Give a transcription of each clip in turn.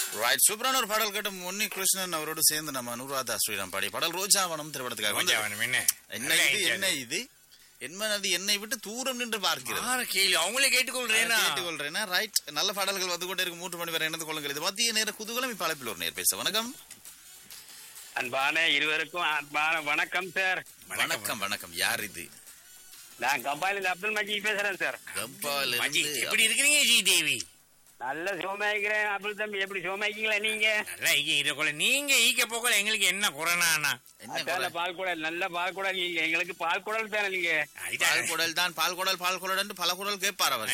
Right, சூப்பரான ஒரு பாடல் கேட்ட முன்னி கிருஷ்ணன் அவரோடு சேர்ந்து நம்ம அனுராதா ஸ்ரீராம் பாடிய பாடல் ரோஜாவனம் திரைப்படத்துக்காக. என்ன இது என்பது என்னை விட்டு தூரம் நின்று பார்க்கிறேன். அவங்களே கேட்டுக்கொள்றேன். ரைட், நல்ல பாடல்கள் வந்து கொண்டே இருக்கு. 3 மணி வரை இணைந்து கொள்ளுங்கள். இது மத்திய நேர குதூகலம். இப்ப அழைப்பில் ஒரு நேர் பேச. வணக்கம். அன்பான இருவருக்கும் அன்பான வணக்கம் சார். வணக்கம் வணக்கம். யார் இது? நான் கம்பாலிருந்து அப்துல் மஜீத் பேசுறேன் சார். எப்படி இருக்கிறீங்க ஜி தேவி? நல்ல சோமாய்க்கிறேன். அப்துல் தம்பி எப்படி சோமாய்க்கீங்களா நீங்க? நல்லா ஈக்க நீங்க ஈக்க போகல. எங்களுக்கு என்ன குறைனா பால் குடல், நல்ல பால் குடல். நீங்க எங்களுக்கு பால் குடல் தானே. நீங்க பால் குடல் தான். பால் குடல் பல குடல் கேட்பார் அவர்.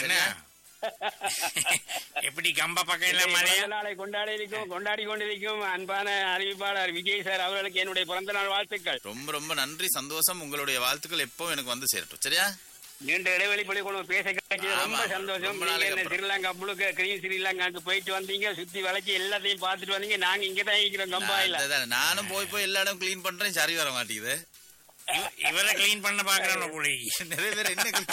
எப்படி கம்ப பக்கம் நாளை கொண்டாடி கொண்டிருக்கும் அன்பான அறிவிப்பாளர் விஜய் சார் அவர்களுக்கு என்னுடைய பிறந்த நாள் வாழ்த்துக்கள். ரொம்ப ரொம்ப நன்றி, சந்தோஷம். உங்களுடைய வாழ்த்துக்கள் எப்போ எனக்கு வந்து சேரட்டும். சரியா? நீண்ட இடைவெளி பள்ளிக்கூடம் பேச கிடைச்சது ரொம்ப சந்தோஷம். ஸ்ரீலங்கா முழுக்க கிரீன் ஸ்ரீலங்காக்கு போயிட்டு வந்தீங்க, சுத்தி வளைச்சி எல்லாத்தையும் பாத்துட்டு வந்தீங்க. நாங்க இங்கதான் இருக்கிறோம் கம்பாயில. நானும் போய் எல்லா இடம் கிளீன் பண்றேன். சரி வர மாட்டேங்குது. இவரை கிளீன் பண்ண பாக்குறோம். நிறைய பேர்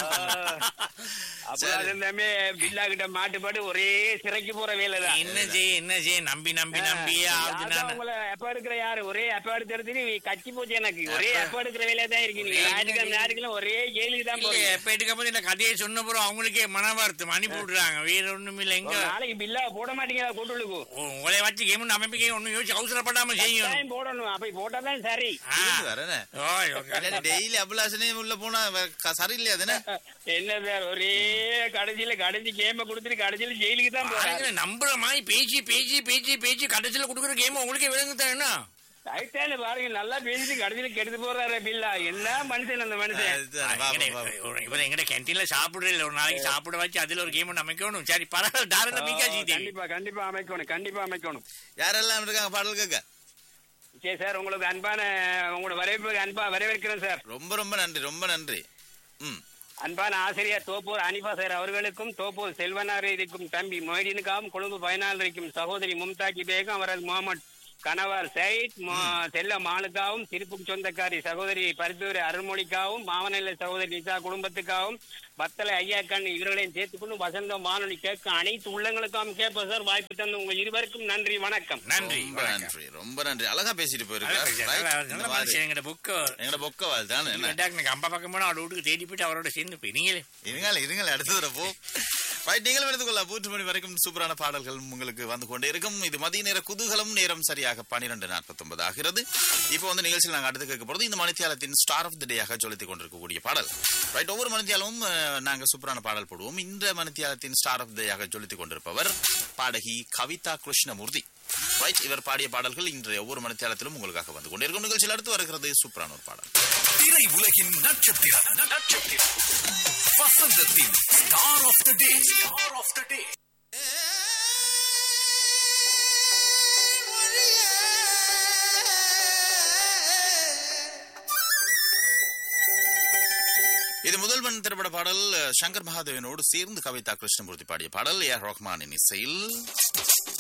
எல்லாமே பில்லா கிட்ட மாட்டுப்பாடு ஒரே சிறைக்கு போற வேலைதான். என்ன செய்ய நம்பி எப்ப எடுக்கிற யாரு ஒரே எப்ப எடுத்து கட்சி போச்சு. எனக்கு ஒரே எப்ப எடுக்கிற வேலையா தான் இருக்கு. ஞாயிற்றுக்கிழமை ஒரே ஜெயிலுக்கு தான் போறேன். எப்ப எடுக்க போது இந்த கதையை சொன்ன போறோம். அவங்களுக்கே மனவார்த்தம் அனுப்பி விடுறாங்க. வேற ஒண்ணும் இல்ல. எங்க நாளைக்கு பில்லா போட மாட்டீங்களா? கூட்டுக்கு உங்களை வச்சு கேம் அமைப்பிக்க ஒன்னும் யோசிச்சு அவசரப்படாம செய்யும் போடணும். அப்படி போட்டாதான் சரி. டெய்லி அபிலாஷனே உள்ள போனா சரியில்லையா? என்ன சார் ஒரே கடைசி கேம குடுத்துட்டு கடைசியில ஜெயிலுக்கு தான் போறாங்க. நம்புற மாதிரி பேச்சு கடைசியில குடுக்குற கேம் உங்களுக்கே விளங்கு தானே. பாருங்க, நல்லா பேசிட்டு கடைசியில கெடுத்து போறாரு பில்லா. என்ன மனுஷன் அந்த மனுஷன். இவர் எங்கட கேன்டீன்ல சாப்பிடுற ஒரு நாளைக்கு சாப்பிட வச்சு அதுல ஒரு கேம் அமைக்கணும். சரி பரவாயில்ல. கண்டிப்பா அமைக்கணும். யாரெல்லாம் இருக்காங்க பாடல் கேட்க? சரி சார், உங்களுக்கு அன்பான உங்களோட வரவேற்புக்கு அன்பா வரவேற்கிறேன் சார். ரொம்ப ரொம்ப நன்றி. அன்பான ஆசிரியர் தோப்பூர் அனிபா சார் அவர்களுக்கும், தோப்பூர் செல்வனார் இருக்கும் தம்பி மொய்தீனுக்காகவும், கொழும்பு பயனாளர் இருக்கும் சகோதரி மும்தாஜி பேகம், அவரது முகமது கணவர் சயிட் செல்ல மாலுக்காவும், திருப்பும் சொந்தக்காரி சகோதரி பரிசூர் அருள்மொழிக்காகவும், மாவனல்ல சகோதரி நிசா குடும்பத்துக்காகவும், பத்தலை ஐயாக்கண் இவர்களையும் சேர்த்துக்கொண்டு வசந்தம் வானொலி கேட்க அனைத்து உள்ளங்களுக்காகவும் கேட்ப சார். வாய்ப்பு தந்து உங்க இருவருக்கும் நன்றி, வணக்கம். நன்றி. ரொம்ப நன்றி. அழகா பேசிட்டு போயிருக்காங்க. அம்பா பக்கம் போனா அவரோட வீட்டுக்கு தேடி போயிட்டு அவரோட சேர்ந்து போய் இருங்க அடுத்தது போ. நீங்களும் எடுத்துக்கொள்ள 3 மணி வரைக்கும் சூப்பரான பாடல்கள் உங்களுக்கு வந்து கொண்டே இருக்கும். இது மதிய நேர குதூகலம். நேரம் சரியாக 12:49 ஆகிறது. இப்போ வந்து நிகழ்ச்சியில் நாங்கள் அடுத்து கேட்க போறது இந்த மணித்தியாலத்தின் ஸ்டார் ஆஃப் தி டேயாக சொல்லித்துக் கொண்டிருக்கக்கூடிய பாடல். ஒவ்வொரு மணித்தியாலமும் நாங்க சூப்பரான பாடல் போடுவோம். இந்த மணித்தியாலத்தின் ஸ்டார் ஆஃப் தி டேயாக சொல்லித்துக் கொண்டிருப்பவர் பாடகி கவிதா கிருஷ்ணமூர்த்தி. இவர் பாடிய பாடல்கள் இன்றைய ஒவ்வொரு மணித்தியாலத்திலும் உங்களுக்காக வந்து கொண்டிருக்கும். நிகழ்ச்சியில் அடுத்து வருகிறது சூப்பரான ஒரு பாடல். திரை உலகின் நட்சத்திரம் வசந்தத்தின் ஸ்டார் ஆஃப் தி டே. இது முதல்வன் திரைப்பட பாடல். சங்கர் மகாதேவனோடு சேர்ந்து கவிதா கிருஷ்ணமூர்த்தி பாடிய பாடல். ஏ ஆர் ரஹ்மானின் இசையில்